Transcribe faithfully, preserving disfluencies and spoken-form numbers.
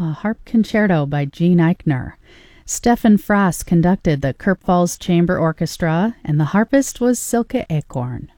a harp concerto by Gene Eichner. Stefan Frost conducted the Kirpfalls Chamber Orchestra, and the harpist was Silke Acorn.